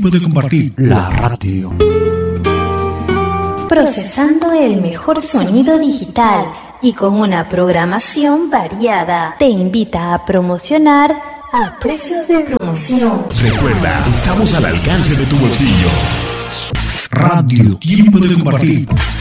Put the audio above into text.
Tiempo de compartir. La radio. Procesando el mejor sonido digital y con una programación variada. Te invita a promocionar a precios de promoción. Recuerda, estamos al alcance de tu bolsillo. Radio Tiempo de compartir.